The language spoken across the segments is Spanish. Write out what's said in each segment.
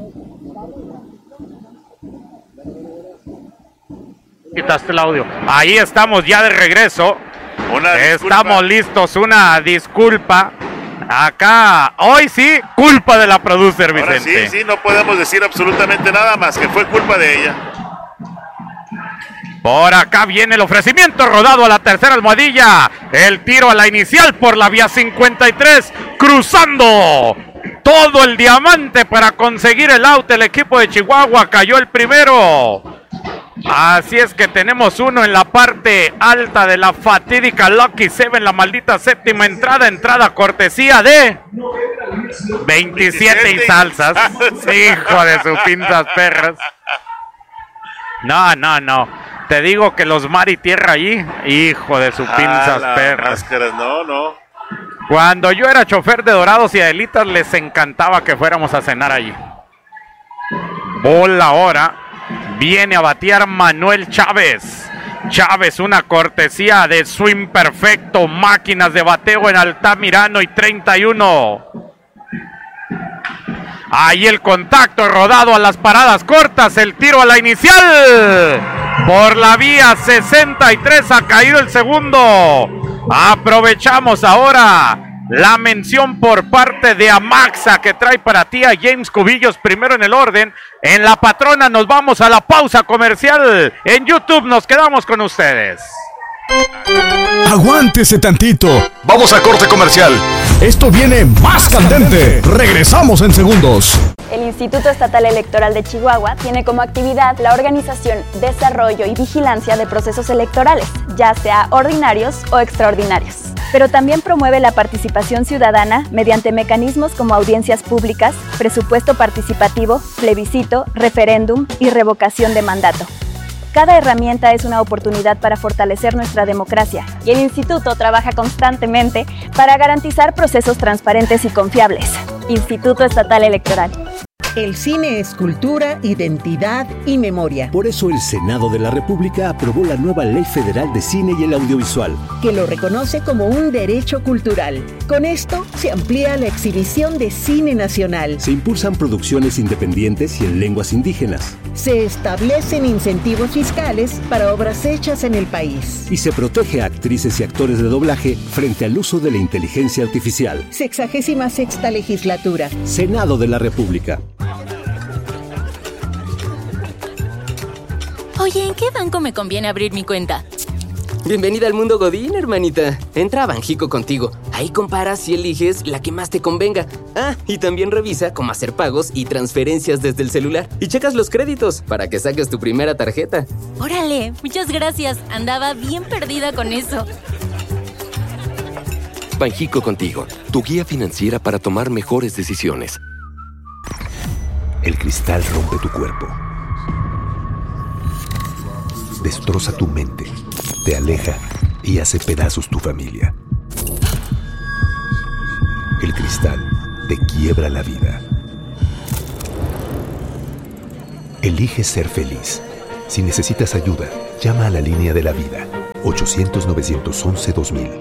Quitaste el audio. Ahí estamos ya de regreso. Estamos listos. Una disculpa. Acá, hoy sí, culpa de la producer, Vicente. Ahora sí, no podemos decir absolutamente nada más que fue culpa de ella. Por acá viene el ofrecimiento rodado a la tercera almohadilla. El tiro a la inicial por la vía 53. Cruzando todo el diamante para conseguir el out. El equipo de Chihuahua cayó el primero. Así es que tenemos uno en la parte alta de la fatídica Lucky Seven, la maldita séptima entrada cortesía de 27 y salsas. Hijo de sus pinzas perras. No. Te digo que los mar y tierra allí, hijo de sus pinzas perras. Máscaras, no. Cuando yo era chofer de Dorados y Adelitas, les encantaba que fuéramos a cenar allí. Bola ahora. Viene a batear Manuel Chávez. Chávez, una cortesía de swing perfecto. Máquinas de bateo en Altamirano y 31. Ahí el contacto rodado a las paradas cortas. El tiro a la inicial. Por la vía 63 ha caído el segundo. Aprovechamos ahora la mención por parte de Amaxa que trae para ti a James Cubillos primero en el orden. En La Patrona nos vamos a la pausa comercial. En YouTube nos quedamos con ustedes. Aguántese tantito. Vamos a corte comercial. Esto viene más candente. Regresamos en segundos. El Instituto Estatal Electoral de Chihuahua tiene como actividad la organización, desarrollo y vigilancia de procesos electorales, ya sea ordinarios o extraordinarios. Pero también promueve la participación ciudadana mediante mecanismos como audiencias públicas, presupuesto participativo, plebiscito, referéndum y revocación de mandato. Cada herramienta es una oportunidad para fortalecer nuestra democracia y el Instituto trabaja constantemente para garantizar procesos transparentes y confiables. Instituto Estatal Electoral. El cine es cultura, identidad y memoria. Por eso el Senado de la República aprobó la nueva Ley Federal de Cine y el Audiovisual, que lo reconoce como un derecho cultural. Con esto se amplía la exhibición de cine nacional. Se impulsan producciones independientes y en lenguas indígenas. Se establecen incentivos fiscales para obras hechas en el país. Y se protege a actrices y actores de doblaje frente al uso de la inteligencia artificial. 66ª Legislatura. Senado de la República. Oye, ¿en qué banco me conviene abrir mi cuenta? Bienvenida al mundo Godín, hermanita. Entra a Banjico Contigo. Ahí comparas y eliges la que más te convenga. Ah, y también revisa cómo hacer pagos y transferencias desde el celular. Y checas los créditos para que saques tu primera tarjeta. ¡Órale! Muchas gracias. Andaba bien perdida con eso. Banjico Contigo, tu guía financiera para tomar mejores decisiones. El cristal rompe tu cuerpo. Destroza tu mente, te aleja y hace pedazos tu familia. El cristal te quiebra la vida. Elige ser feliz. Si necesitas ayuda, llama a la línea de la vida. 800-911-2000.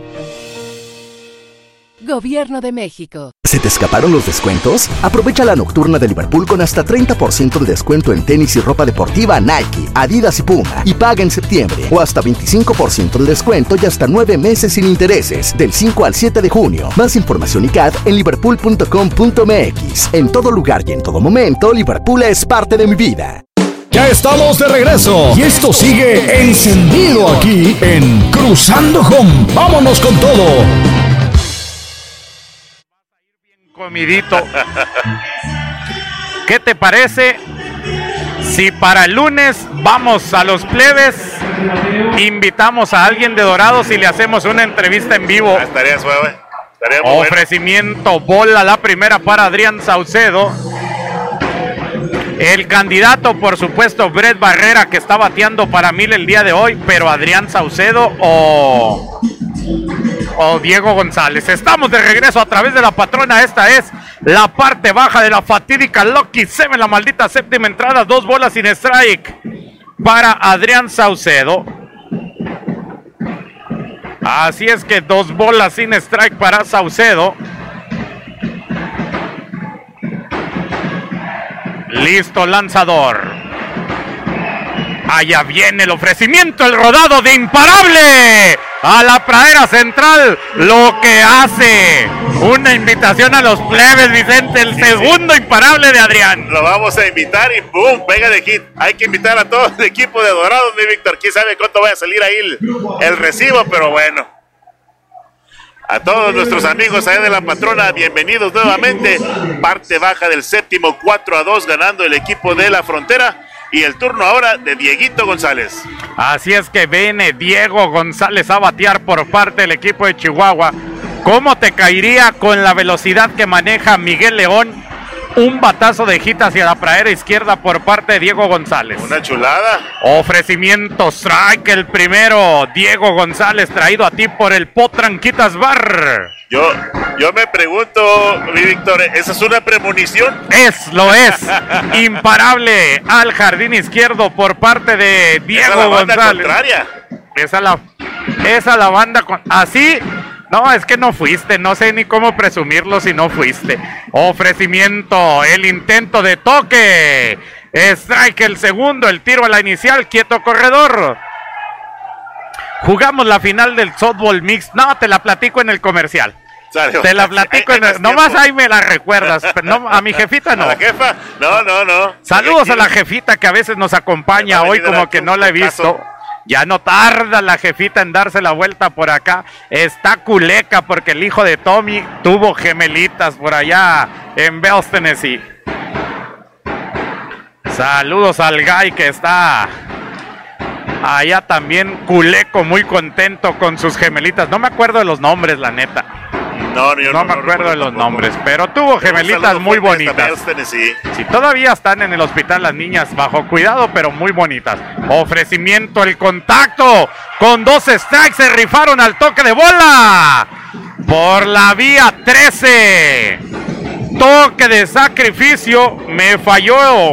Gobierno de México. ¿Se te escaparon los descuentos? Aprovecha la nocturna de Liverpool con hasta 30% de descuento en tenis y ropa deportiva Nike, Adidas y Puma. Y paga en septiembre. O hasta 25% de descuento y hasta 9 meses sin intereses. Del 5 al 7 de junio. Más información y CAD en liverpool.com.mx. En todo lugar y en todo momento, Liverpool es parte de mi vida. Ya estamos de regreso. Y esto sigue encendido aquí en Cruzando Home. ¡Vámonos con todo! Comidito. ¿Qué te parece si para el lunes vamos a los plebes, invitamos a alguien de Dorados y le hacemos una entrevista en vivo? Estaría suave. Estaría muy ofrecimiento, bola la primera para Adrián Saucedo. El candidato, por supuesto, Brett Barrera, que está bateando para 1000 el día de hoy, pero Adrián Saucedo o Diego González. Estamos de regreso a través de La Patrona. Esta es la parte baja de la fatídica Lucky Seven, la maldita séptima entrada. 2 bolas sin strike para Adrián Saucedo. Así es que 2 bolas sin strike para Saucedo. Listo, lanzador. Allá viene el ofrecimiento, el rodado de imparable a la pradera central, lo que hace una invitación a los plebes, Vicente, el segundo imparable de Adrián. Lo vamos a invitar y ¡boom! Pega de hit. Hay que invitar a todo el equipo de Dorados, mi Víctor. Quién sabe cuánto vaya a salir ahí el recibo, pero bueno. A todos nuestros amigos allá de la patrona, bienvenidos nuevamente. Parte baja del séptimo, 4-2 ganando el equipo de la Frontera. Y el turno ahora de Dieguito González. Así es que viene Diego González a batear por parte del equipo de Chihuahua. ¿Cómo te caería con la velocidad que maneja Miguel León? Un batazo de hit hacia la pradera izquierda por parte de Diego González. Una chulada. Ofrecimiento, strike el primero. Diego González traído a ti por el Potranquitas Bar. Yo me pregunto, mi Víctor, ¿esa es una premonición? Lo es. Imparable al jardín izquierdo por parte de Diego González. Esa la banda así. No, es que no fuiste, no sé ni cómo presumirlo si no fuiste. Ofrecimiento, el intento de toque. Strike el segundo, el tiro a la inicial, quieto corredor. Jugamos la final del softball mix. No, te la platico en el comercial. Te la platico nomás ahí me la recuerdas. Pero no, a mi jefita no. ¿A la jefa? No. Saludos a la jefita que a veces nos acompaña. Hoy como que no la he visto. Ya no tarda la jefita en darse la vuelta por acá. Está culeca porque el hijo de Tommy tuvo gemelitas por allá en Bells, Tennessee. Saludos al Guy que está allá también culeco, muy contento con sus gemelitas. No me acuerdo de los nombres, la neta. No me acuerdo de los nombres, pero tuvo gemelitas muy bonitas. Sí, todavía están en el hospital las niñas bajo cuidado, pero muy bonitas. Ofrecimiento, el contacto con 2 strikes, se rifaron al toque de bola por la vía 13. Toque de sacrificio, me falló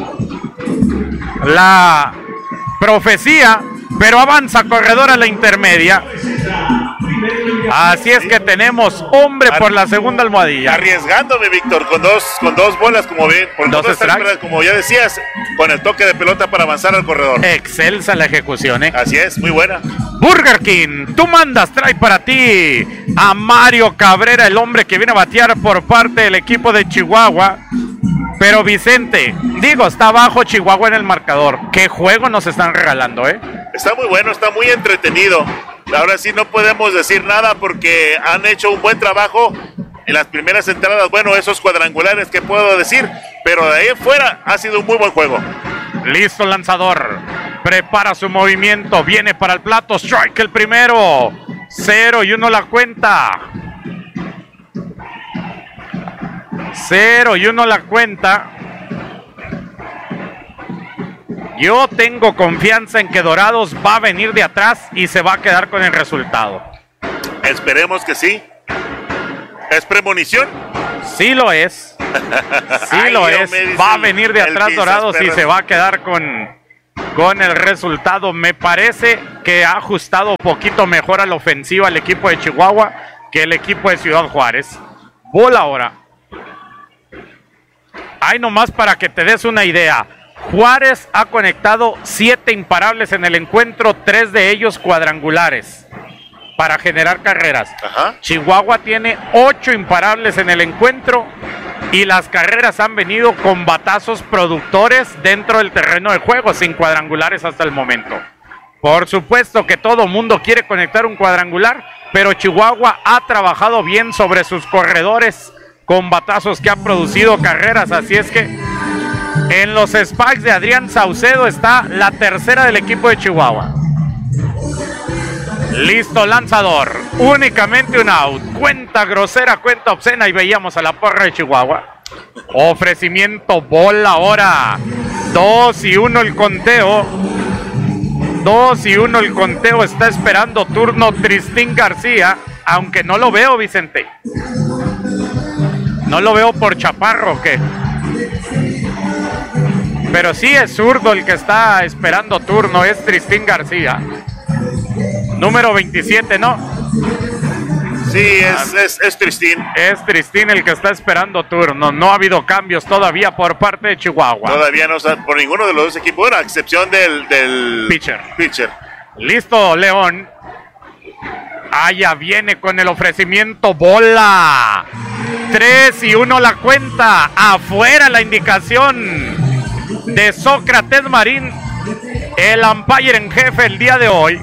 la profecía, pero avanza corredor a la intermedia. Así es que tenemos hombre por la segunda almohadilla. Arriesgándome, Víctor, con dos bolas, como ven, por dos strikes, como ya decías, con el toque de pelota para avanzar al corredor. Excelsa la ejecución, ¿eh? Así es, muy buena. Burger King, tú mandas, trae para ti a Mario Cabrera, el hombre que viene a batear por parte del equipo de Chihuahua. Pero Vicente, está abajo Chihuahua en el marcador. ¿Qué juego nos están regalando, eh? Está muy bueno, está muy entretenido. Ahora sí no podemos decir nada porque han hecho un buen trabajo en las primeras entradas. Bueno, esos cuadrangulares que puedo decir, pero de ahí en fuera ha sido un muy buen juego. Listo, lanzador. Prepara su movimiento, viene para el plato. Strike el primero. 0-1 la cuenta. 0-1 la cuenta. Yo tengo confianza en que Dorados va a venir de atrás y se va a quedar con el resultado. Esperemos que sí. ¿Es premonición? Sí lo es. Sí lo es. Va a venir de atrás Dorados y se va a quedar con el resultado. Me parece que ha ajustado un poquito mejor a la ofensiva el equipo de Chihuahua que el equipo de Ciudad Juárez. Bola ahora. Ahí nomás para que te des una idea. Juárez ha conectado 7 imparables en el encuentro, 3 de ellos cuadrangulares para generar carreras. Chihuahua tiene 8 imparables en el encuentro y las carreras han venido con batazos productores dentro del terreno de juego, sin cuadrangulares hasta el momento. Por supuesto que todo mundo quiere conectar un cuadrangular, pero Chihuahua ha trabajado bien sobre sus corredores con batazos que han producido carreras, así es que en los spikes de Adrián Saucedo está la tercera del equipo de Chihuahua. Listo, lanzador. Únicamente un out. Cuenta grosera, cuenta obscena y veíamos a la porra de Chihuahua. Ofrecimiento, bola ahora. 2-1 el conteo. 2-1 el conteo. Está esperando turno Tristín García. Aunque no lo veo, Vicente. No lo veo por chaparro, ¿qué? Pero sí es zurdo el que está esperando turno, es Tristín García. Número 27, ¿no? Sí, es Tristín. Es Tristín el que está esperando turno. No ha habido cambios todavía por parte de Chihuahua. Todavía no está por ninguno de los dos equipos, bueno, a excepción del pitcher. Listo, León. Ya viene con el ofrecimiento, bola. 3-1 la cuenta. Afuera la indicación de Sócrates Marín, el umpire en jefe el día de hoy.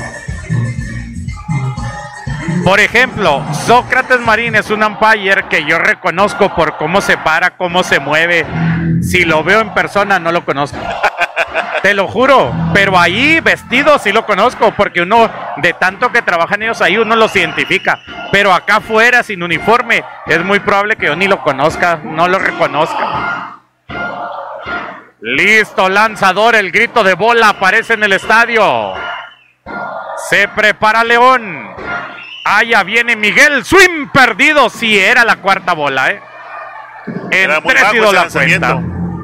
Por ejemplo, Sócrates Marín es un umpire que yo reconozco por cómo se para, cómo se mueve. Si lo veo en persona no lo conozco. Te lo juro, pero ahí vestido sí lo conozco, porque uno, de tanto que trabajan ellos ahí, uno los identifica. Pero acá afuera, sin uniforme, es muy probable que yo ni lo conozca, no lo reconozca. Listo, lanzador, el grito de bola aparece en el estadio. Se prepara León. Ya viene Miguel, swing perdido. Sí, era la cuarta bola, En 3-2 la cuenta.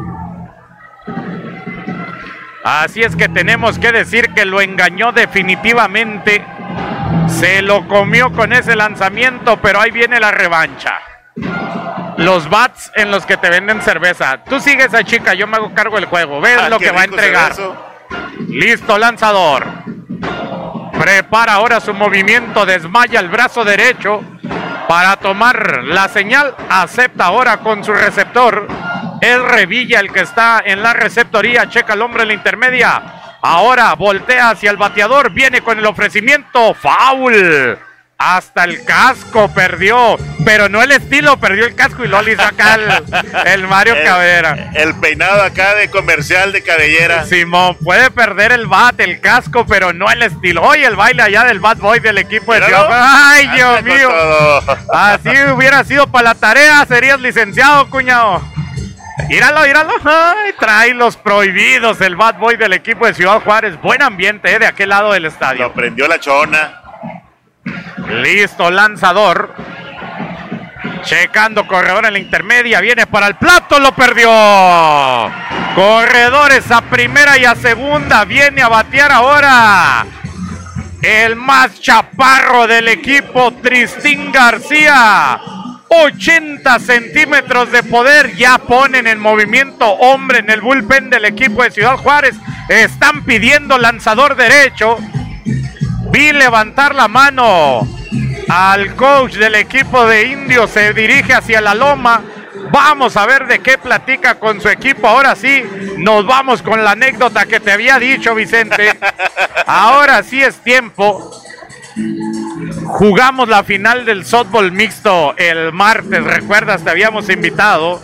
Así es que tenemos que decir que lo engañó definitivamente. Se lo comió con ese lanzamiento, pero ahí viene la revancha. Los bats en los que te venden cerveza. Tú sigues a chica, yo me hago cargo del juego. ¿Ves lo que va a entregar? Listo, lanzador. Prepara ahora su movimiento, desmaya el brazo derecho para tomar la señal. Acepta ahora con su receptor. Es Revilla el que está en la receptoría. Checa el hombre en la intermedia. Ahora voltea hacia el bateador. Viene con el ofrecimiento. Foul. Hasta el casco perdió. Pero no el estilo, perdió el casco y lo hizo acá el Mario Cabrera. El peinado acá de comercial de cabellera. Simón, puede perder el bat, el casco, pero no el estilo. Oye, el baile allá del bad boy del equipo de Ciudad. ¡Ay, Dios mío! Así hubiera sido para la tarea, serías licenciado, cuñado. Míralo. Ay, trae los prohibidos el bad boy del equipo de Ciudad Juárez. Buen ambiente de aquel lado del estadio. Lo prendió la chona. Listo, lanzador. Checando corredor en la intermedia. Viene para el plato, lo perdió. Corredores a primera y a segunda. Viene a batear ahora el más chaparro del equipo, Tristín García. 80 centímetros de poder. Ya ponen en movimiento hombre en el bullpen del equipo de Ciudad Juárez. Están pidiendo lanzador derecho. Vi levantar la mano al coach del equipo de Indios. Se dirige hacia la loma. Vamos a ver de qué platica con su equipo. Ahora sí, nos vamos con la anécdota que te había dicho, Vicente. Ahora sí es tiempo. Jugamos la final del softball mixto el martes, ¿recuerdas? Te habíamos invitado.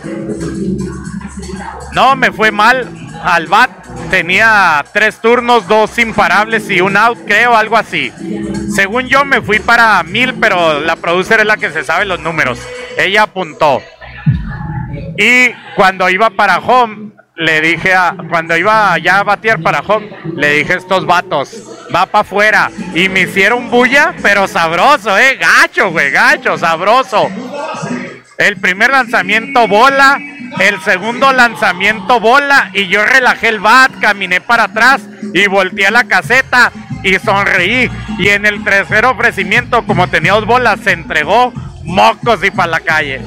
No me fue mal al bat. Tenía 3 turnos, 2 imparables y un out, creo, algo así. Según yo me fui para 1000, pero la producer es la que se sabe los números. Ella apuntó. Y cuando iba para home, le dije cuando iba ya a batear para home, le dije a estos vatos, va para afuera. Y me hicieron bulla, pero sabroso, gacho, güey, gacho, sabroso. El primer lanzamiento bola, el segundo lanzamiento bola, y yo relajé el bat, caminé para atrás y volteé a la caseta y sonreí. Y en el tercer ofrecimiento, como tenía 2 bolas, se entregó mocos y para la calle.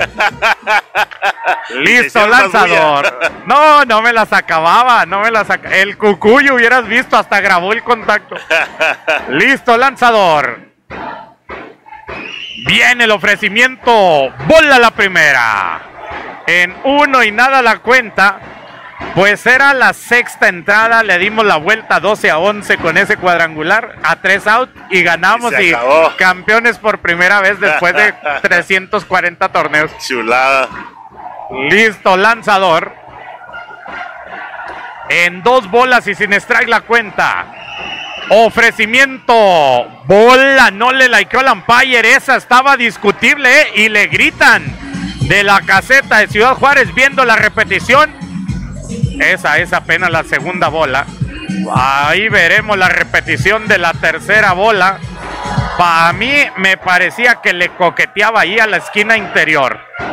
Listo, lanzador. No me las acababa, el cucuyo hubieras visto, hasta grabó el contacto. Listo, lanzador. Viene el ofrecimiento, bola la primera. En 1 y nada la cuenta. Pues era la 6ª entrada, le dimos la vuelta 12-11 con ese cuadrangular a 3 out y ganamos y campeones por primera vez después de 340 torneos. Chulada. Listo, lanzador. En 2 bolas y sin strike la cuenta. Ofrecimiento, bola, no le likeó al umpire, esa estaba discutible, y le gritan de la caseta de Ciudad Juárez viendo la repetición. Esa es apenas la segunda bola. Ahí veremos la repetición de la tercera bola. Para mí me parecía que le coqueteaba ahí a la esquina interior.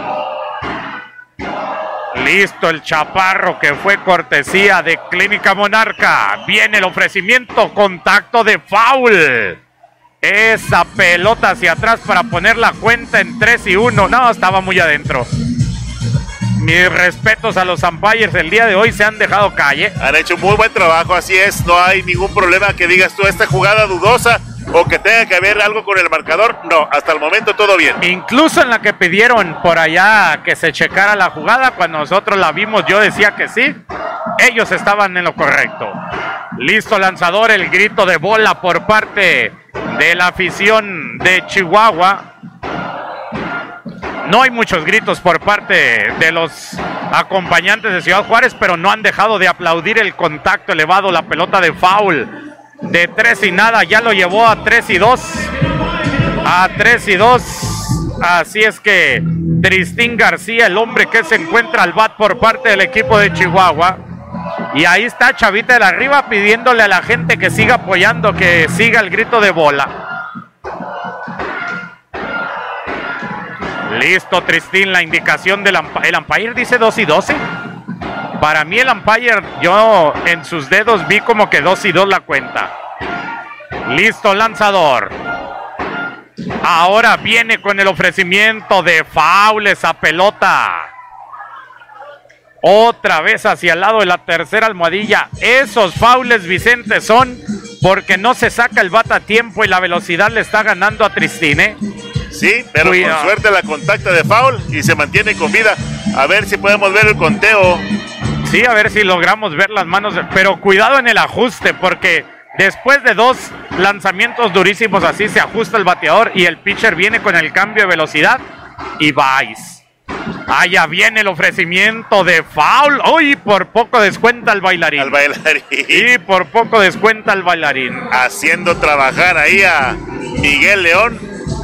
Listo el chaparro que fue cortesía de Clínica Monarca. Viene el ofrecimiento, contacto de foul. Esa pelota hacia atrás para poner la cuenta en 3-1. No, estaba muy adentro. Mis respetos a los umpires el día de hoy, se han dejado calle. Han hecho muy buen trabajo, así es. No hay ningún problema que digas tú esta jugada dudosa o que tenga que ver algo con el marcador. No, hasta el momento todo bien. Incluso en la que pidieron por allá que se checara la jugada, cuando nosotros la vimos yo decía que sí. Ellos estaban en lo correcto. Listo lanzador, el grito de bola por parte de la afición de Chihuahua. No hay muchos gritos por parte de los acompañantes de Ciudad Juárez, pero no han dejado de aplaudir el contacto elevado, la pelota de foul de 3-0, ya lo llevó a 3-2. A 3-2. Así es que Tristín García, el hombre que se encuentra al bat por parte del equipo de Chihuahua. Y ahí está Chavita de la Riva pidiéndole a la gente que siga apoyando, que siga el grito de bola. Listo, Tristín, la indicación del el umpire dice 2-12. Para mí el umpire, yo en sus dedos vi como que 2-2 la cuenta. Listo, lanzador. Ahora viene con el ofrecimiento de foul esa pelota. Otra vez hacia el lado de la tercera almohadilla. Esos fouls, Vicente, son porque no se saca el bat a tiempo y la velocidad le está ganando a Tristín, ¿eh? Sí, pero con suerte la contacta de foul y se mantiene con vida. A ver si podemos ver el conteo. Sí, a ver si logramos ver las manos. Pero cuidado en el ajuste, porque después de 2 lanzamientos durísimos así se ajusta el bateador y el pitcher viene con el cambio de velocidad y vais. Allá viene el ofrecimiento de foul. Uy, por poco descuenta el bailarín. Al bailarín. Y por poco descuenta el bailarín. Haciendo trabajar ahí a Miguel León.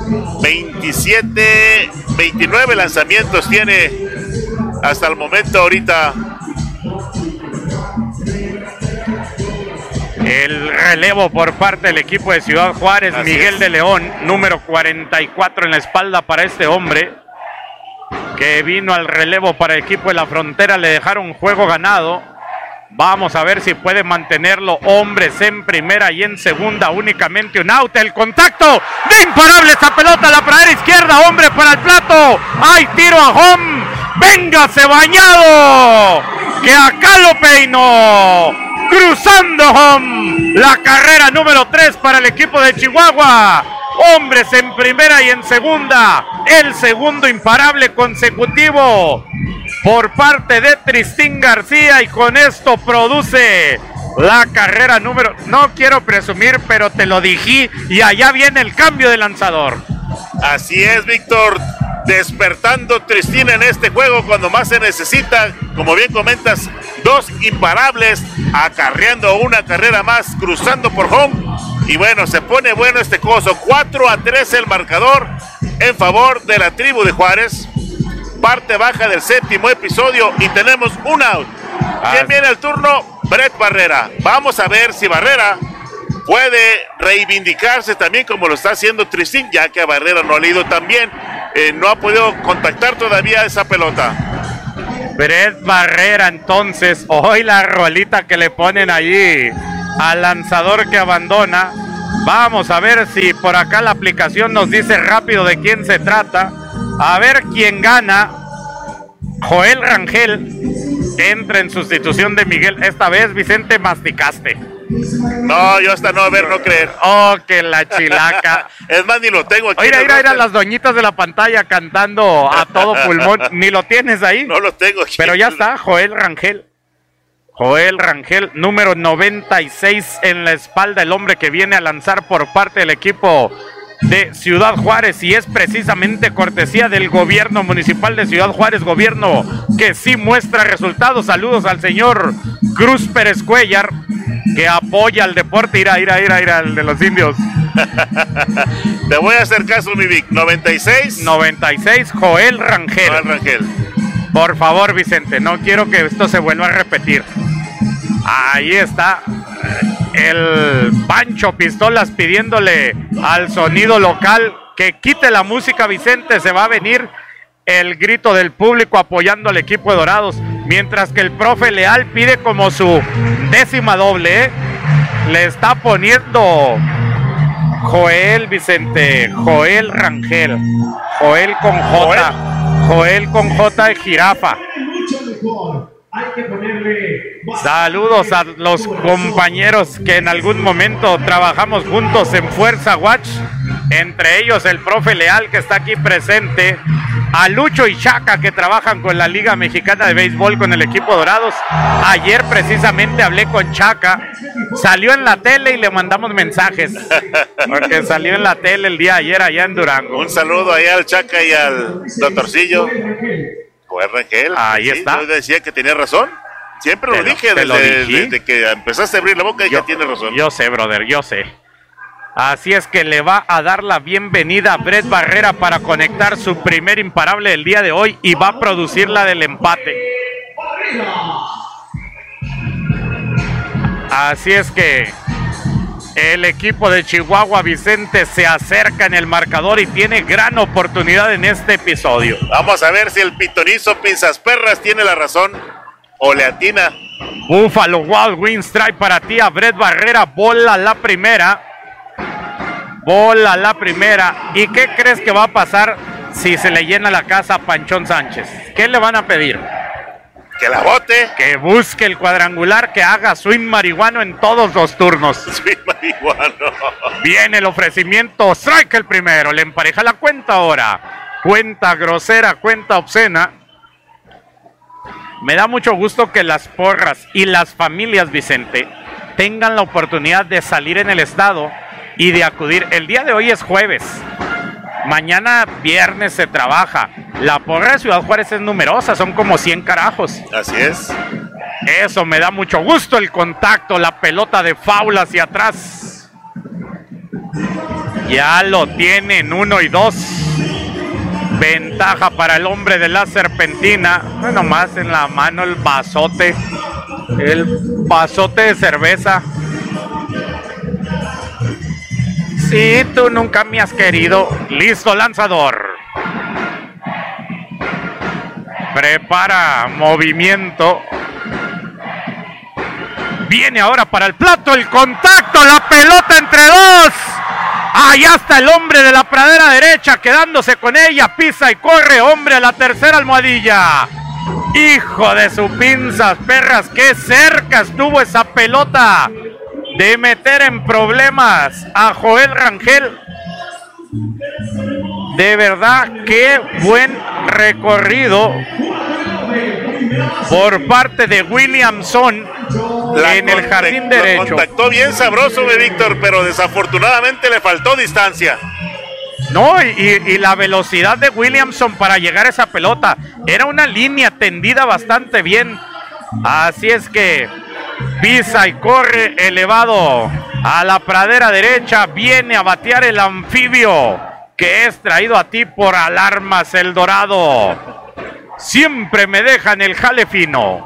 29 lanzamientos tiene hasta el momento ahorita. El relevo por parte del equipo de Ciudad Juárez. Así Miguel de León, número 44 en la espalda para este hombre que vino al relevo para el equipo de la Frontera. Le dejaron juego ganado. Vamos a ver si puede mantenerlo. Hombres en primera y en segunda, únicamente un out. El contacto de imparable esa pelota a la pradera izquierda. Hombre para el plato. ¡Hay tiro a home! ¡Véngase bañado! ¡Que acá lo peinó! Cruzando home. La carrera número 3 para el equipo de Chihuahua. Hombres en primera y en segunda. El segundo imparable consecutivo por parte de Tristín García, y con esto produce la carrera número... No quiero presumir, pero te lo dije, y allá viene el cambio de lanzador. Así es, Víctor, despertando Tristín en este juego cuando más se necesita. Como bien comentas, 2 imparables, acarreando una carrera más, cruzando por home. Y bueno, se pone bueno este coso. 4-3 el marcador en favor de la tribu de Juárez. Parte baja del 7º episodio y tenemos un out. ¿Quién viene al turno? Brett Barrera. Vamos a ver si Barrera puede reivindicarse también como lo está haciendo Tristín, ya que a Barrera no ha ido tan bien. No ha podido contactar todavía esa pelota. Brett Barrera, entonces, hoy la rolita que le ponen allí al lanzador que abandona. Vamos a ver si por acá la aplicación nos dice rápido de quién se trata. A ver quién gana. Joel Rangel entra en sustitución de Miguel. Esta vez, Vicente, masticaste. No, yo hasta no ver, no creer. Oh, que la chilaca. Es más, ni lo tengo aquí. Mira las doñitas de la pantalla cantando a todo pulmón. Ni lo tienes ahí. No lo tengo aquí. Pero ya está, Joel Rangel. Joel Rangel, número 96 en la espalda, el hombre que viene a lanzar por parte del equipo de Ciudad Juárez, y es precisamente cortesía del gobierno municipal de Ciudad Juárez, gobierno que sí muestra resultados. Saludos al señor Cruz Pérez Cuellar, que apoya al deporte. Ira, el de los indios. Te voy a hacer caso, mi Vic. 96, Joel Rangel. Joel Rangel. Por favor, Vicente, no quiero que esto se vuelva a repetir. Ahí está el Pancho Pistolas pidiéndole al sonido local que quite la música, Vicente. Se va a venir el grito del público apoyando al equipo de Dorados, mientras que el profe Leal pide como su 10ª doble, ¿eh? Le está poniendo Joel Vicente, Joel Rangel, Joel con J, Joel con J de jirafa. Saludos a los compañeros que en algún momento trabajamos juntos en Fuerza Watch, entre ellos el profe Leal que está aquí presente, a Lucho y Chaca que trabajan con la Liga Mexicana de Béisbol con el equipo Dorados. Ayer precisamente hablé con Chaca, salió en la tele y le mandamos mensajes, porque salió en la tele el día de ayer allá en Durango. Un saludo allá al Chaca y al doctorcillo. Joel Rangel. Ahí está. Yo decía que tenía razón. Siempre lo dije desde que empezaste a abrir la boca y ya tienes razón. Yo sé, brother, yo sé. Así es que le va a dar la bienvenida a Brett Barrera para conectar su primer imparable del día de hoy y va a producir la del empate. Así es que el equipo de Chihuahua, Vicente, se acerca en el marcador y tiene gran oportunidad en este episodio. Vamos a ver si el pitonizo Pinzas Perras tiene la razón o le atina. Buffalo Wild Wings trae para ti a Brett Barrera. Bola la primera. Bola la primera. ¿Y qué crees que va a pasar si se le llena la casa a Panchón Sánchez? ¿Qué le van a pedir? Que la bote. Que busque el cuadrangular, que haga swing marihuano en todos los turnos. Swing marihuano. Viene el ofrecimiento. Strike el primero. Le empareja la cuenta ahora. Cuenta grosera, cuenta obscena. Me da mucho gusto que las porras y las familias, Vicente, tengan la oportunidad de salir en el estado y de acudir. El día de hoy es jueves. Mañana viernes se trabaja. La porra de Ciudad Juárez es numerosa, son como 100 carajos. Así es. Eso me da mucho gusto, el contacto, la pelota de foul hacia atrás. Ya lo tienen 1 y 2. Ventaja para el hombre de la serpentina. Bueno, más en la mano el vasote. El vasote de cerveza. Sí, tú nunca me has querido. Listo, lanzador. Prepara movimiento. Viene ahora para el plato, el contacto, la pelota entre dos. Allá está el hombre de la pradera derecha quedándose con ella, pisa y corre, hombre a la tercera almohadilla. Hijo de su Pinzas Perras, qué cerca estuvo esa pelota de meter en problemas a Joel Rangel. De verdad, qué buen recorrido por parte de Williamson en el jardín derecho. Contactó bien sabroso, Víctor, pero desafortunadamente le faltó distancia. No, y la velocidad de Williamson para llegar a esa pelota. Era una línea tendida bastante bien. Así es que pisa y corre elevado a la pradera derecha. Viene a batear el anfibio que es traído a ti por Alarmas El Dorado. Siempre me dejan el jale fino.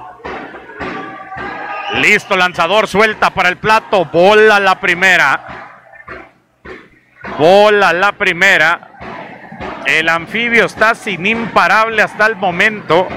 Listo, lanzador, suelta para el plato. Bola la primera. Bola la primera. El anfibio está sin imparable hasta el momento.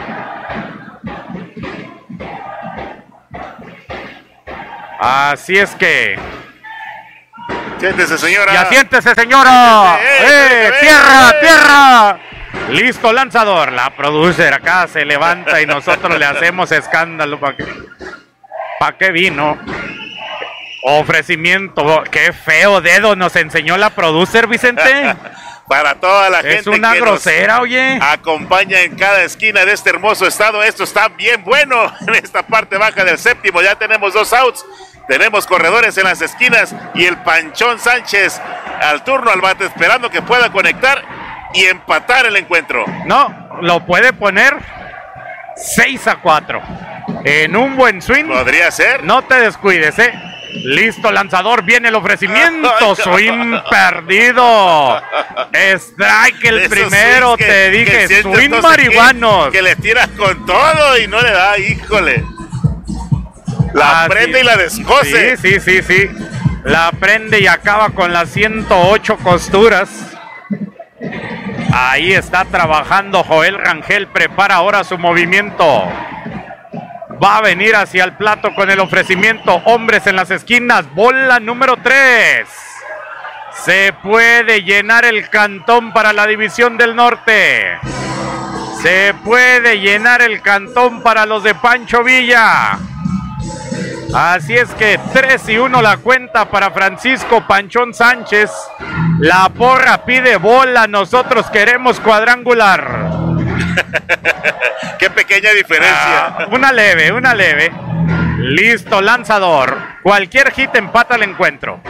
Así es que... Siéntese, señora. Ya siéntese, señora. Tierra, tierra. Listo, lanzador. La producer acá se levanta y nosotros le hacemos escándalo. ¿Para qué vino? Ofrecimiento. Qué feo dedo nos enseñó la producer, Vicente. Para toda la gente. Es una grosera, oye. Acompaña en cada esquina de este hermoso estado. Esto está bien bueno. En esta parte baja del séptimo ya tenemos 2 outs. Tenemos corredores en las esquinas y el Panchón Sánchez al turno al bate esperando que pueda conectar y empatar el encuentro. No, lo puede poner 6-4. En un buen swing. Podría ser. No te descuides, Listo, lanzador, viene el ofrecimiento. Swing perdido. Strike el primero, te dije. Swing marihuanos. Que le tiras con todo y no le da, híjole. La prende y la descose. Sí. La prende y acaba con las 108 costuras. Ahí está trabajando Joel Rangel. Prepara ahora su movimiento. Va a venir hacia el plato con el ofrecimiento. Hombres en las esquinas. Bola número 3. Se puede llenar el cantón para la División del Norte. Se puede llenar el cantón para los de Pancho Villa. Así es que 3-1 la cuenta para Francisco Panchón Sánchez. La porra pide bola, nosotros queremos cuadrangular. Qué pequeña diferencia. Una leve. Listo, lanzador. Cualquier hit empata el encuentro.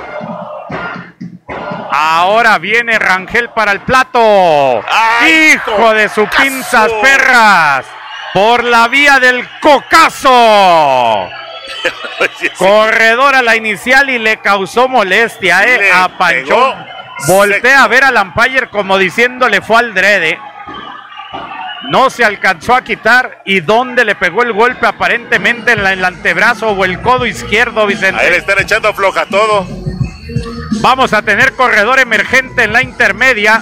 Ahora viene Rangel para el plato. ¡Ay, hijo de su pinzas perras! Por la vía del cocazo. Corredor a la inicial y le causó molestia a Panchón. Voltea a ver al umpire como diciéndole fue al drede. No se alcanzó a quitar. ¿Y dónde le pegó el golpe? Aparentemente en el antebrazo o el codo izquierdo, Vicente. Ahí le están echando floja todo. Vamos a tener corredor emergente en la intermedia.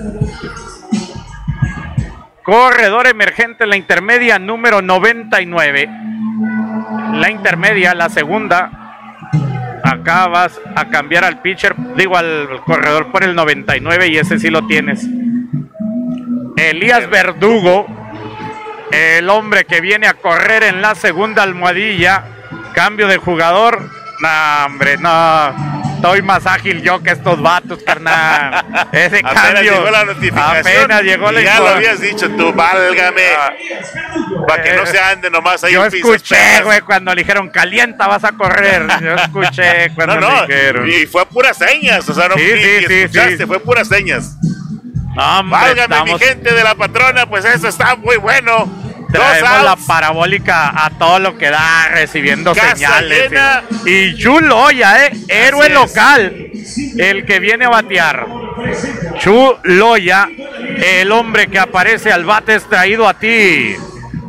Corredor emergente en la intermedia número 99. La intermedia, la segunda. Acá vas a cambiar al pitcher, digo al corredor por el 99 y ese sí lo tienes. Elías Verdugo, el hombre que viene a correr en la segunda almohadilla. Cambio de jugador. No, hombre, no. Estoy más ágil yo que estos vatos, carnal. Ese apenas cambio. Llegó la notificación. Apenas llegó la información. Ya lo habías dicho tú, válgame. Para que no se ande nomás ahí. Yo escuché, güey, cuando le dijeron calienta, vas a correr. Yo escuché cuando le dijeron. Y fue puras señas. O sea, no escuchaste, fue puras señas. Hombre, válgame, mi gente de la patrona, pues eso está muy bueno. Traemos la parabólica a todo lo que da, recibiendo casa señales. Llena. Y Chu Loya, héroe local, el que viene a batear. Chu Loya, el hombre que aparece al bate, es traído a ti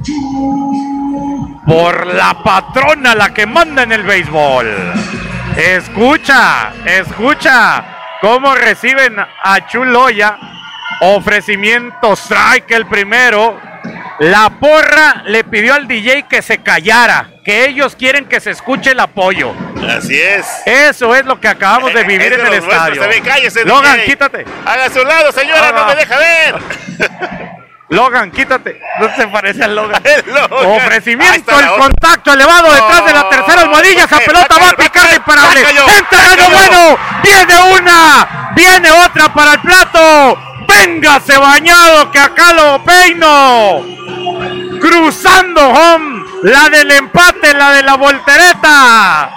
por la patrona, la que manda en el béisbol. Escucha cómo reciben a Chu Loya. Ofrecimiento strike el primero. La porra le pidió al DJ que se callara, que ellos quieren que se escuche el apoyo. Así es. Eso es lo que acabamos de vivir en el estadio. Cállese, Logan, DJ. Quítate. Hágase a un lado, señora, no me deja ver. Logan, quítate. No se parece al Logan. Logan. Ofrecimiento, el contacto elevado detrás de la tercera almohadilla. Esa pelota va a picar de imparable. Entra Gallo Bueno. Viene otra para el plato. Véngase bañado que acá lo peino. Cruzando home, la del empate, la de la voltereta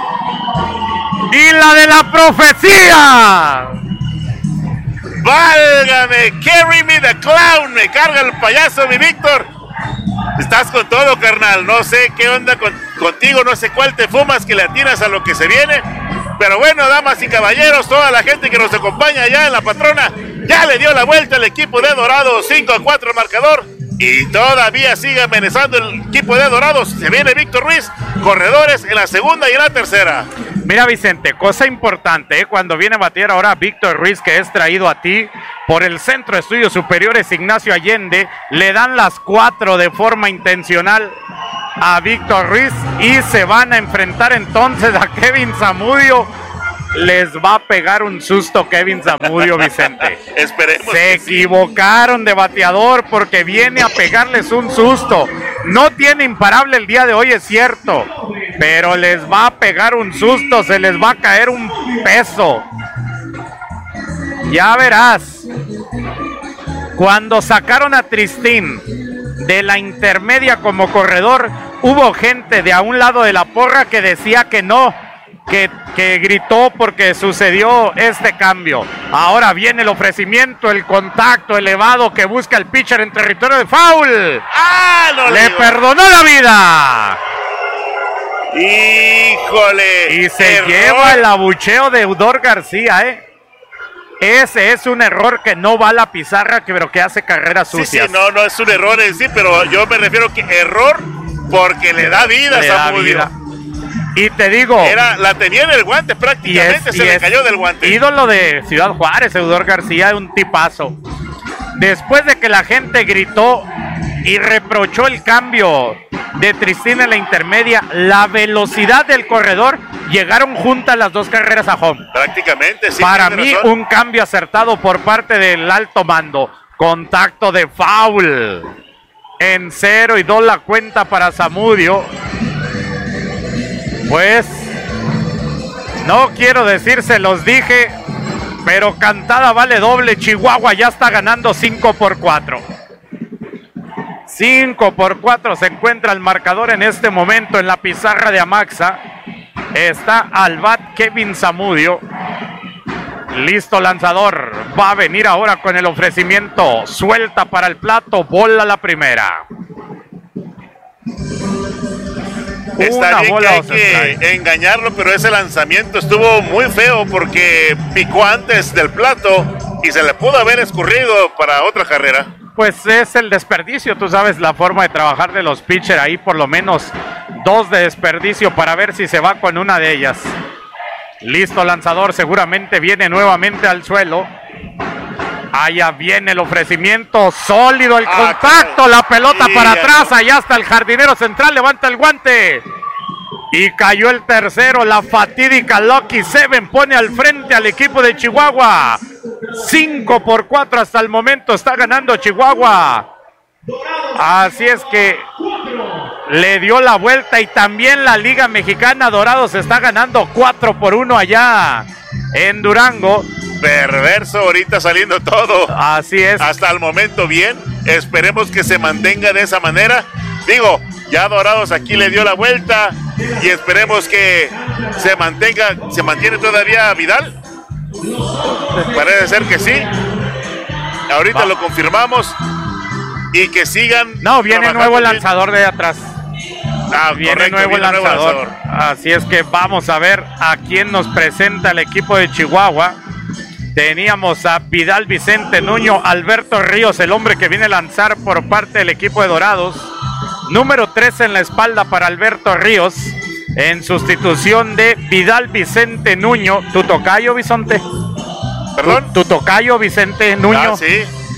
y la de la profecía. Válgame, carry me the clown, me carga el payaso, mi Víctor. Estás con todo, carnal. No sé qué onda contigo, no sé cuál te fumas que le atinas a lo que se viene. Pero bueno, damas y caballeros, toda la gente que nos acompaña allá en la patrona, ya le dio la vuelta al equipo de Dorados, 5-4 el marcador. Y todavía sigue amenazando el equipo de Dorados. Se viene Víctor Ruiz, corredores en la segunda y en la tercera. Mira, Vicente, cosa importante, cuando viene a batear ahora Víctor Ruiz, que es traído a ti por el Centro de Estudios Superiores Ignacio Allende, le dan las 4 de forma intencional a Víctor Ruiz y se van a enfrentar entonces a Kevin Zamudio. Les va a pegar un susto Kevin Zamudio, Vicente. Esperemos. Se equivocaron de bateador porque viene a pegarles un susto. No tiene imparable el día de hoy, es cierto, pero les va a pegar un susto, se les va a caer un peso. Ya verás. Cuando sacaron a Tristín de la intermedia como corredor, hubo gente de a un lado de la porra que decía que no, que gritó porque sucedió este cambio. Ahora viene el ofrecimiento, el contacto elevado que busca el pitcher en territorio de foul. Le perdonó la vida. Híjole. Y se lleva el abucheo de Eudor García, Ese es un error que no va a la pizarra, pero que hace carreras sucias. Sí, no es un error en sí, pero yo me refiero que error porque le da vida a Zamudio. Y te digo, la tenía en el guante prácticamente, se le cayó del guante. Ídolo de Ciudad Juárez, Eudor García, un tipazo. Después de que la gente gritó y reprochó el cambio de Tristina en la intermedia, la velocidad del corredor. Llegaron juntas las dos carreras a home. Prácticamente, sí. Para mí, un cambio acertado por parte del alto mando. Contacto de foul. En 0-2 la cuenta para Zamudio. Pues, no quiero decir, se los dije, pero cantada vale doble. Chihuahua ya está ganando 5-4. 5-4 se encuentra el marcador en este momento en la pizarra de Amaxa. Está al bat Kevin Zamudio. Listo lanzador. Va a venir ahora con el ofrecimiento. Suelta para el plato. Bola la primera. Está bien que hay que engañarlo, pero ese lanzamiento estuvo muy feo porque picó antes del plato y se le pudo haber escurrido para otra carrera. Pues es el desperdicio, tú sabes la forma de trabajar de los pitchers, ahí por lo menos 2 de desperdicio para ver si se va con una de ellas. Listo lanzador, seguramente viene nuevamente al suelo. Allá viene el ofrecimiento, sólido el contacto, la pelota para atrás, allá está el jardinero central, levanta el guante. Y cayó el tercero, la fatídica Lucky Seven pone al frente al equipo de Chihuahua. 5-4 hasta el momento, está ganando Chihuahua. Así es que le dio la vuelta y también la Liga Mexicana. Dorados está ganando 4-1 allá en Durango. Perverso ahorita saliendo todo. Así es. Hasta el momento bien. Esperemos que se mantenga de esa manera. Digo, ya Dorados aquí le dio la vuelta y esperemos que se mantiene todavía Vidal. Parece ser que sí. Ahorita lo confirmamos. Y que sigan. No, viene nuevo lanzador de atrás. Viene correcto, nuevo lanzador. Así es que vamos a ver a quién nos presenta el equipo de Chihuahua. Teníamos a Vidal Vicente Nuño, Alberto Ríos, el hombre que viene a lanzar por parte del equipo de Dorados. Número 13 en la espalda para Alberto Ríos, en sustitución de Vidal Vicente Nuño. ¿Tu tocayo, Vicente? ¿Perdón? ¿Tu tocayo, Vicente Nuño? Sí.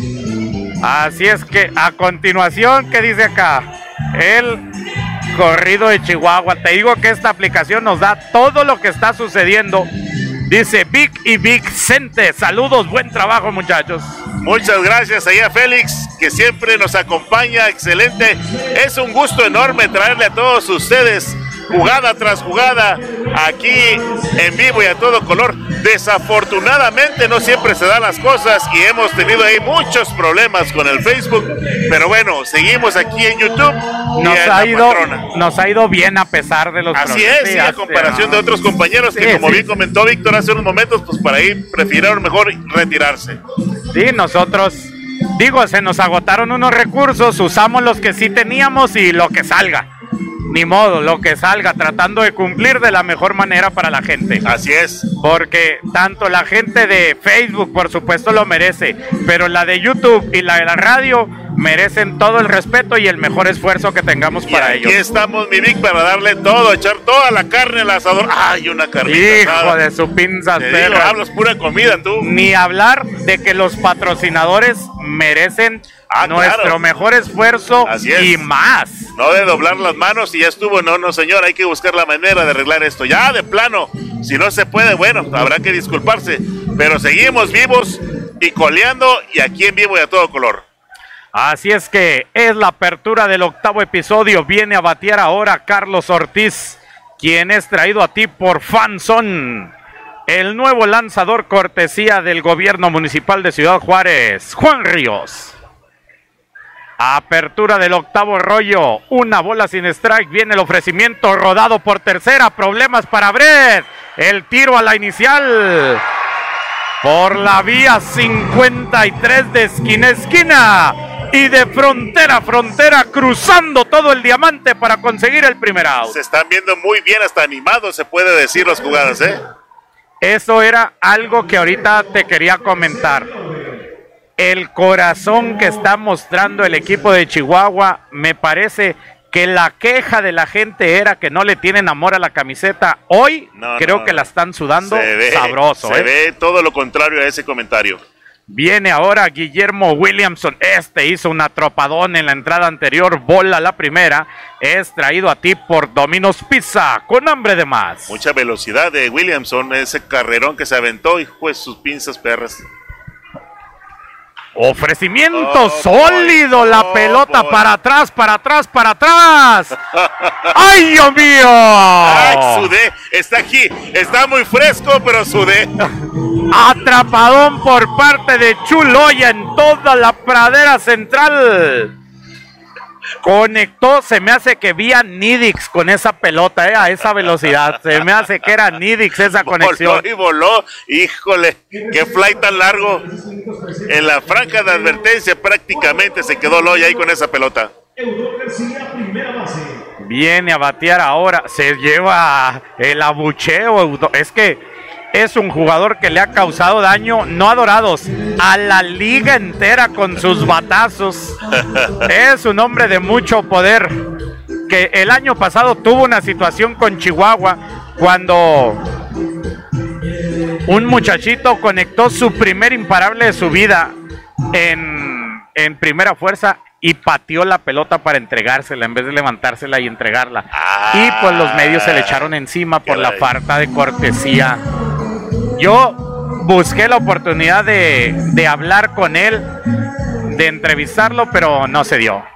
Así es que a continuación, ¿qué dice acá? El corrido de Chihuahua. Te digo que esta aplicación nos da todo lo que está sucediendo. Dice Vic y Vicente. Saludos, buen trabajo, muchachos. Muchas gracias ahí a Félix, que siempre nos acompaña. Excelente. Es un gusto enorme traerle a todos ustedes jugada tras jugada aquí en vivo y a todo color. Desafortunadamente no siempre se dan las cosas y hemos tenido ahí muchos problemas con el Facebook, pero bueno, seguimos aquí en YouTube. Nos ha ido bien a pesar de los problemas. Así es, sí, a comparación de otros compañeros que como bien comentó Víctor hace unos momentos, pues para ahí prefirieron mejor retirarse. Sí, nosotros, digo, se nos agotaron unos recursos, usamos los que sí teníamos y lo que salga. Ni modo, lo que salga, tratando de cumplir de la mejor manera para la gente. Así es. Porque tanto la gente de Facebook, por supuesto, lo merece, pero la de YouTube y la de la radio merecen todo el respeto y el mejor esfuerzo que tengamos para ellos. Aquí estamos, mi Vic, para darle todo, echar toda la carne al asador. ¡Ay, una carnita! Hijo de su pinza. Hablas pura comida, tú. Ni hablar de que los patrocinadores merecen nuestro mejor esfuerzo y más. No de doblar las manos y ya estuvo. No, señor, hay que buscar la manera de arreglar esto. Ya de plano, si no se puede, bueno, habrá que disculparse. Pero seguimos vivos y coleando y aquí en vivo y a todo color. Así es que es la apertura del 8º episodio. Viene a batear ahora Carlos Ortiz, quien es traído a ti por Fanson. El nuevo lanzador cortesía del gobierno municipal de Ciudad Juárez, Juan Ríos. Apertura del 8º rollo, una bola sin strike, viene el ofrecimiento rodado por tercera, problemas para Brett, el tiro a la inicial, por la vía 53 de esquina a esquina y de frontera a frontera, cruzando todo el diamante para conseguir el primer out. Se están viendo muy bien, hasta animados se puede decir las jugadas, ¿eh? Eso era algo que ahorita te quería comentar. El corazón que está mostrando el equipo de Chihuahua, me parece que la queja de la gente era que no le tienen amor a la camiseta. Hoy creo que la están sudando sabroso. Se ve todo lo contrario a ese comentario. Viene ahora Guillermo Williamson. Hizo un atropadón en la entrada anterior. Bola la primera. Es traído a ti por Domino's Pizza. Con hambre de más. Mucha velocidad de Williamson. Ese carrerón que se aventó. Hijo de sus pinzas perras. Ofrecimiento sólido. La pelota para atrás, para atrás, para atrás. ¡Ay, Dios mío! ¡Ay, sudé! Está aquí. Está muy fresco, pero sudé. Atrapadón por parte de Chuloya en toda la pradera central. Conectó, se me hace que vía Nidix con esa pelota, a esa velocidad. Se me hace que era Nidix esa conexión. Voló y voló. Híjole, qué fly tan largo. En la franja de advertencia prácticamente se quedó Loya ahí con esa pelota. Viene a batear ahora. Se lleva el abucheo. Es que es un jugador que le ha causado daño, no a Dorados, a la liga entera con sus batazos. Es un hombre de mucho poder, que el año pasado tuvo una situación con Chihuahua cuando un muchachito conectó su primer imparable de su vida en primera fuerza y pateó la pelota para entregársela en vez de levantársela y entregarla. Y pues los medios se le echaron encima por la falta de cortesía. Yo busqué la oportunidad de hablar con él, de entrevistarlo, pero no se dio.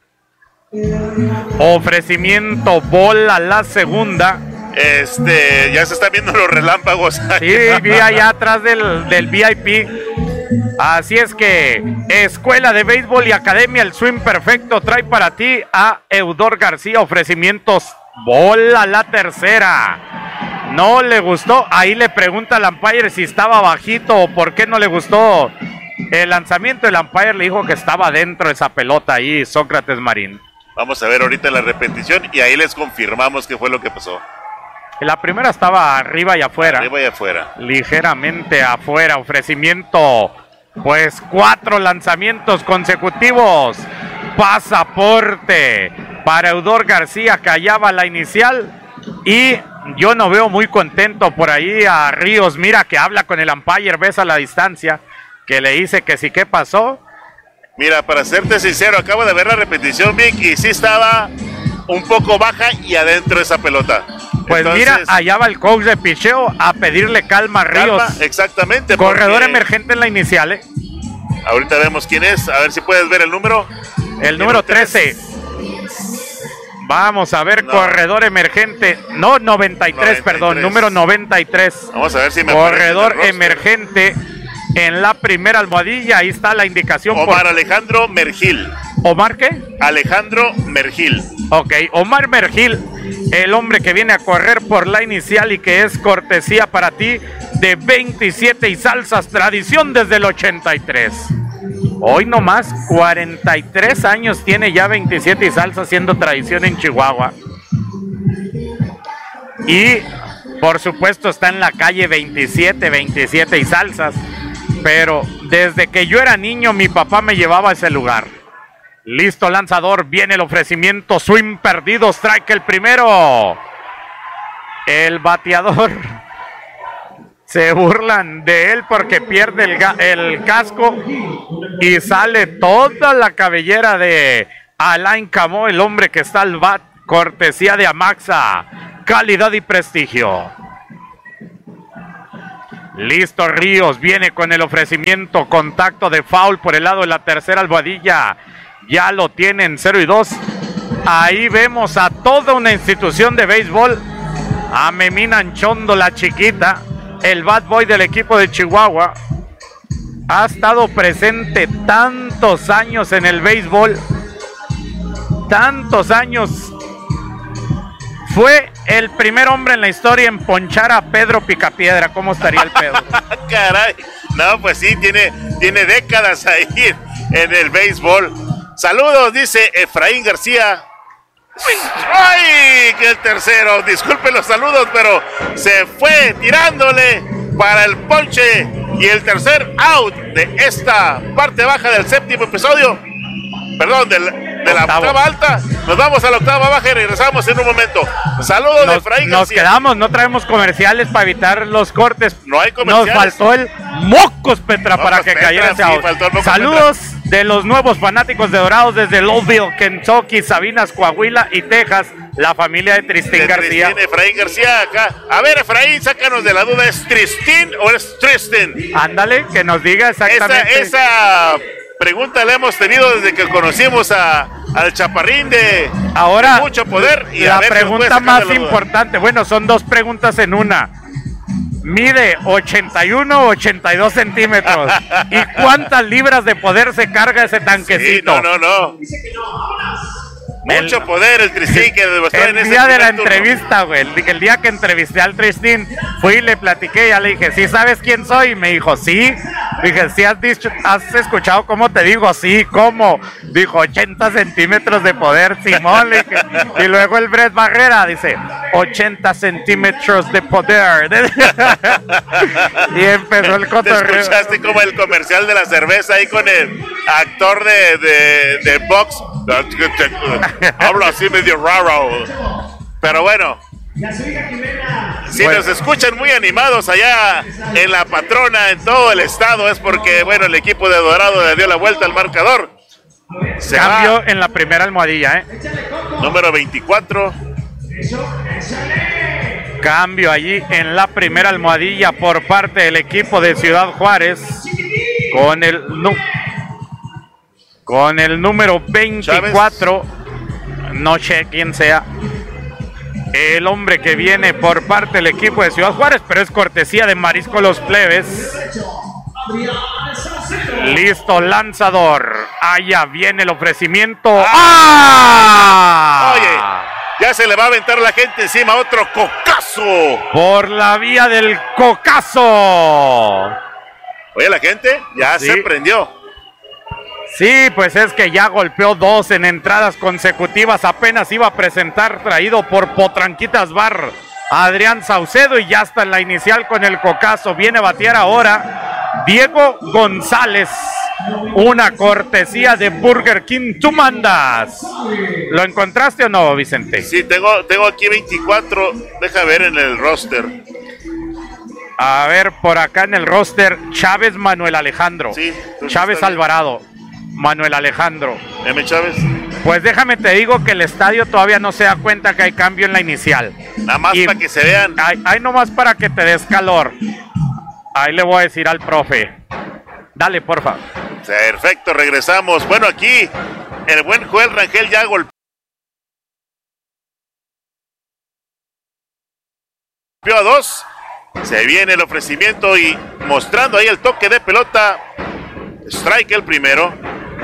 Ofrecimiento, bola la segunda. Ya se están viendo los relámpagos. Sí, vi allá atrás del VIP. Así es que Escuela de Béisbol y Academia El Swing Perfecto trae para ti a Eudor García. Ofrecimientos, bola la tercera. No le gustó, ahí le pregunta al umpire si estaba bajito o por qué no le gustó el lanzamiento. El umpire le dijo que estaba dentro de esa pelota ahí, Sócrates Marín. Vamos a ver ahorita la repetición y ahí les confirmamos qué fue lo que pasó. La primera estaba arriba y afuera. Arriba y afuera. Ligeramente afuera, ofrecimiento. Pues 4 lanzamientos consecutivos. Pasaporte para Eudor García, que hallaba la inicial. Y yo no veo muy contento por ahí a Ríos. Mira que habla con el umpire, ves a la distancia, que le dice que sí, ¿qué pasó? Mira, para serte sincero, acabo de ver la repetición, Vic, y sí estaba un poco baja y adentro esa pelota. Pues entonces, mira, allá va el coach de picheo a pedirle calma a Ríos. Calma, exactamente. Corredor emergente en la inicial, Ahorita vemos quién es, a ver si puedes ver el número. El número 13. Vamos a ver, corredor emergente. No, 93, perdón, número 93. Vamos a ver si me corredor emergente en la primera almohadilla. Ahí está la indicación. Omar Alejandro Mergil. ¿Omar qué? Alejandro Mergil. Ok, Omar Mergil, el hombre que viene a correr por la inicial y que es cortesía para ti de 27 y salsas, tradición desde el 83. Hoy nomás, 43 años tiene ya 27 y salsa siendo tradición en Chihuahua. Y por supuesto está en la calle 27 y salsas. Pero desde que yo era niño mi papá me llevaba a ese lugar. Listo lanzador, viene el ofrecimiento, swing perdido, strike el primero. El bateador, se burlan de él porque pierde el casco y sale toda la cabellera de Alain Camó, el hombre que está al bat, cortesía de Amaxa, calidad y prestigio. Listo Ríos, viene con el ofrecimiento, contacto de foul por el lado de la tercera almohadilla, ya lo tienen 0-2. Ahí vemos a toda una institución de béisbol, a Memín Anchondo, la chiquita, el bad boy del equipo de Chihuahua. Ha estado presente tantos años en el béisbol, tantos años. Fue el primer hombre en la historia en ponchar a Pedro Picapiedra. ¿Cómo estaría el Pedro? Caray, no, pues sí, tiene décadas ahí en el béisbol. Saludos, dice Efraín García. ¡Ay! Que el tercero, disculpen los saludos, pero se fue tirándole para el ponche y el tercer out de esta parte baja del séptimo episodio. Perdón, del de la octava alta. Nos vamos a la octava baja y regresamos en un momento. Saludos de Efraín Nos García. quedamos, no traemos comerciales para evitar los cortes. No hay comerciales. Nos faltó el Mocos Petra para que Petra, cayera ese sí, audio. faltó el Mocos Saludos de los nuevos fanáticos de Dorados desde Lowville, Kentucky, Sabinas, Coahuila y Texas. La familia de Tristín García. Efraín García acá. A ver, Efraín, sácanos de la duda. ¿Es Tristín o es Tristín? Ándale, que nos diga exactamente. Esa pregunta la hemos tenido desde que conocimos al chaparrín de mucho poder. Y la a ver, pregunta más importante, bueno, son dos preguntas en una. Mide 81 o 82 centímetros. ¿Y cuántas libras de poder se carga ese tanquecito? Sí, no. Mucho poder el Tristín que demostró en ese día de la turno. entrevista, güey, el día que entrevisté al Tristín, fui y le platiqué, ya le dije, ¿sí sabes quién soy? Y me dijo, sí. Dije, ¿sí has escuchado cómo te digo? Sí, ¿cómo? Dijo, 80 centímetros de poder, Simón. Le dije, y luego el Brett Barrera dice, 80 centímetros de poder. Y empezó el cotorreo. ¿Te escuchaste como el comercial de la cerveza ahí con el actor de box? Hablo así medio raro. Pero bueno, si nos escuchan muy animados allá en La Patrona, en todo el estado, es porque, bueno, el equipo de Dorado le dio la vuelta al marcador. Cambio en la primera almohadilla, número 24. Cambio allí en la primera almohadilla por parte del equipo de Ciudad Juárez con el número 24. Chávez. No sé quién sea el hombre que viene por parte del equipo de Ciudad Juárez, pero es cortesía de Marisco Los Plebes. Listo, lanzador. Allá viene el ofrecimiento. Oye, ya se le va a aventar la gente encima. Otro cocazo. Por la vía del cocazo. Oye, la gente ya se prendió. Sí, pues es que ya golpeó 2 en entradas consecutivas. Apenas iba a presentar, traído por Potranquitas Bar, Adrián Saucedo, y ya está en la inicial con el cocazo. Viene a batear ahora Diego González. Una cortesía de Burger King. Tú mandas. ¿Lo encontraste o no, Vicente? Sí, tengo aquí 24. Deja ver en el roster. A ver, por acá en el roster, Chávez Manuel Alejandro. Sí, Chávez Alvarado. Manuel Alejandro. M. Chávez. Pues déjame te digo que el estadio todavía no se da cuenta que hay cambio en la inicial. Nada más para que se vean. Hay nomás para que te des calor. Ahí le voy a decir al profe. Dale, porfa. Perfecto, regresamos. Bueno, aquí el buen Joel Rangel ya golpeó a 2. Se viene el ofrecimiento y mostrando ahí el toque de pelota. Strike el primero.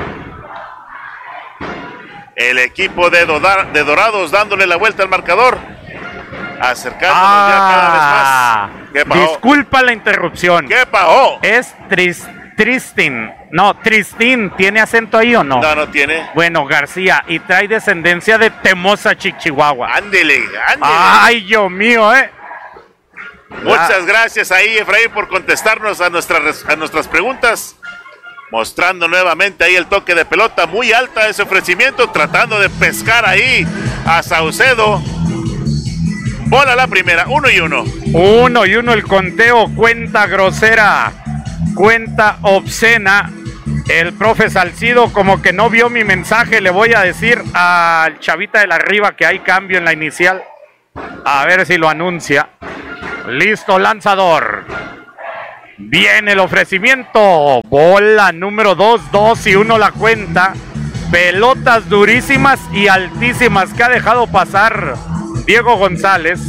El equipo de Dorados dándole la vuelta al marcador. Acercándonos ya cada vez más. ¿Qué pasó? Disculpa la interrupción. ¿Qué pasó? Es Tristín. No, Tristín. ¿Tiene acento ahí o no? No, no tiene. Bueno, García. Y trae descendencia de Temosa, Chihuahua. Ándele. Ay, Dios mío, Muchas gracias ahí, Efraín, por contestarnos a nuestras preguntas. Mostrando nuevamente ahí el toque de pelota, muy alta ese ofrecimiento, tratando de pescar ahí a Saucedo. Bola la primera, 1-1. 1-1 el conteo, cuenta grosera, cuenta obscena. El profe Salcido como que no vio mi mensaje, le voy a decir al chavita de la arriba que hay cambio en la inicial. A ver si lo anuncia. Listo, lanzador. Viene el ofrecimiento. Bola número 2, 2-1 la cuenta. Pelotas durísimas y altísimas que ha dejado pasar Diego González.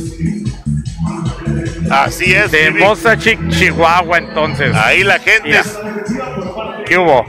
Así es. De Moza, Chihuahua, entonces. Ahí la gente. Ya. ¿Qué hubo?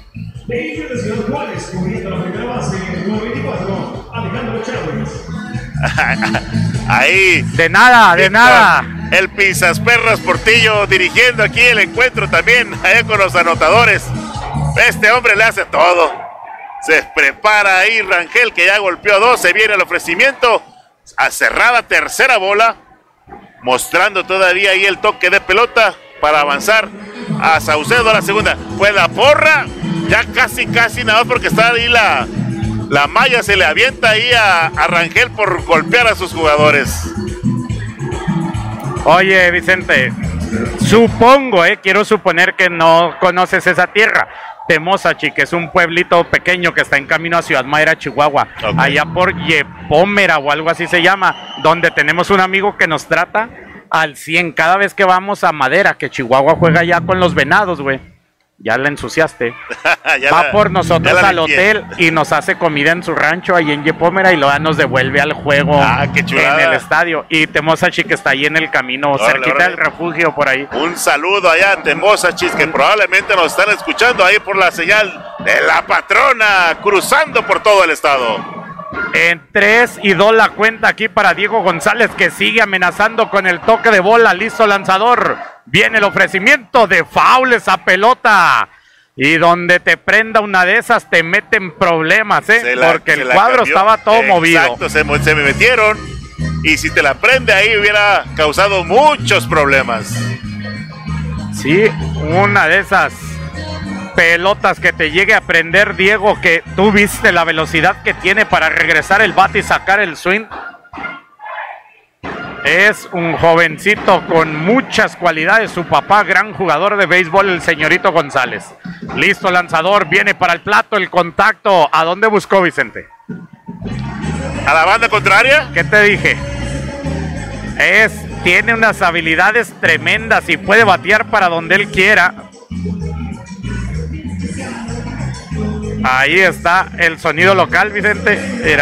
Ahí. De nada, de nada. El Pizzasperras Portillo dirigiendo aquí el encuentro también, allá con los anotadores. Este hombre le hace todo. Se prepara ahí Rangel, que ya golpeó 2. Se viene el ofrecimiento. A cerrada tercera bola. Mostrando todavía ahí el toque de pelota para avanzar a Saucedo a la segunda. Pues la porra, ya casi nada más porque está ahí La malla se le avienta ahí a Rangel por golpear a sus jugadores. Oye, Vicente, supongo, quiero suponer que no conoces esa tierra. Temosachi, que es un pueblito pequeño que está en camino a Ciudad Madera, Chihuahua, allá por Yepómera o algo así se llama, donde tenemos un amigo que nos trata al 100 cada vez que vamos a Madera, que Chihuahua juega ya con los Venados, güey. Ya la ensuciaste. Va por nosotros al hotel y nos hace comida en su rancho ahí en Yepómera y luego nos devuelve al juego en el estadio. Y Temosachi, que está ahí en el camino, cerquita del refugio por ahí. Un saludo allá a Temosachi, que probablemente nos están escuchando ahí por la señal de La Patrona, cruzando por todo el estado. En 3-2 la cuenta aquí para Diego González, que sigue amenazando con el toque de bola. Listo lanzador. Viene el ofrecimiento de foul esa pelota. Y donde te prenda una de esas te meten problemas, porque el cuadro estaba todo movido. Exacto, se me metieron. Y si te la prende ahí hubiera causado muchos problemas. Sí, una de esas pelotas que te llegue a prender, Diego, que tú viste la velocidad que tiene para regresar el bate y sacar el swing. Es un jovencito con muchas cualidades. Su papá, gran jugador de béisbol, el señorito González. Listo lanzador, viene para el plato, el contacto. ¿A dónde buscó, Vicente? ¿A la banda contraria? ¿Qué te dije? Tiene unas habilidades tremendas y puede batear para donde él quiera. Ahí está el sonido local, Vicente. Mira.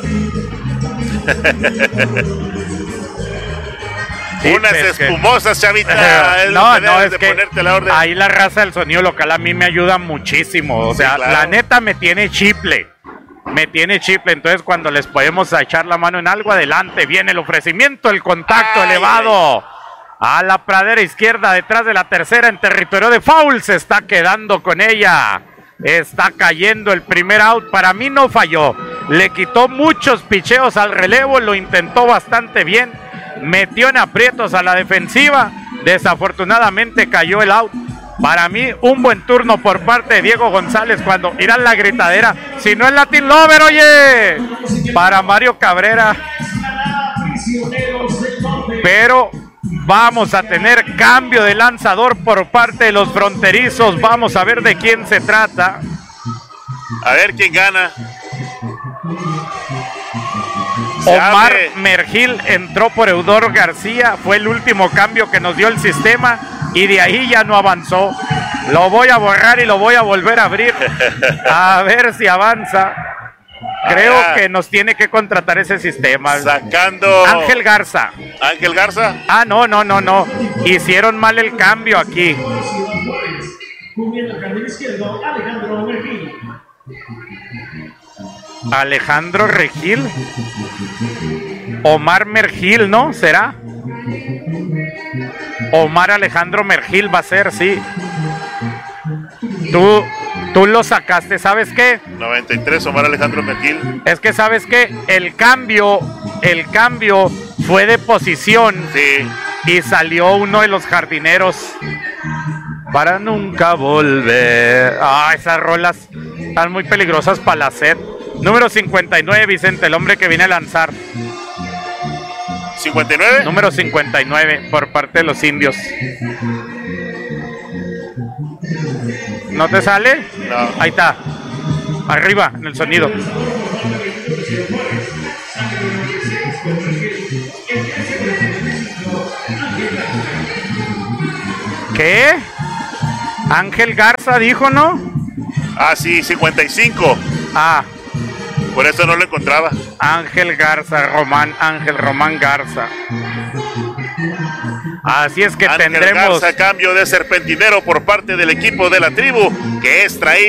Unas espumosas, Chavita. Es que ahí la raza del sonido local a mí me ayuda muchísimo. O sea, claro, la neta me tiene chiple. Entonces cuando les podemos echar la mano en algo, adelante. Viene el ofrecimiento, el contacto elevado. A la pradera izquierda, detrás de la tercera, en territorio de foul. Se está quedando con ella. Está cayendo el primer out. Para mí no falló. Le quitó muchos picheos al relevo. Lo intentó bastante bien. Metió en aprietos a la defensiva. Desafortunadamente cayó el out. Para mí un buen turno por parte de Diego González. Cuando irán la gritadera, si no es Latin Lover, oye, para Mario Cabrera. Pero vamos a tener cambio de lanzador por parte de los fronterizos. Vamos a ver de quién se trata. A ver quién gana. Omar Mergil entró por Eudor García. Fue el último cambio que nos dio el sistema. Y de ahí ya no avanzó. Lo voy a borrar y lo voy a volver a abrir. A ver si avanza. Creo que nos tiene que contratar ese sistema. Sacando Ángel Garza. ¿Ángel Garza? Ah, no. Hicieron mal el cambio aquí. Alejandro Regil. Omar Mergil, ¿no? ¿Será? Omar Alejandro Mergil va a ser, sí. Tú lo sacaste, ¿sabes qué? 93, Omar Alejandro Mergil. Es que, ¿sabes qué? El cambio fue de posición. Sí. Y salió uno de los jardineros. Para nunca volver. Esas rolas están muy peligrosas para la sed. Número 59, Vicente, el hombre que viene a lanzar. ¿59? Número 59 por parte de los indios. ¿No te sale? No. Ahí está. Arriba, en el sonido. ¿Qué? Ángel Garza dijo, ¿no? Sí, 55. Por eso no lo encontraba. Ángel Garza, Ángel Román Garza. Así es que Ángel tendremos Garza, cambio de serpentinero por parte del equipo de la tribu, que es traído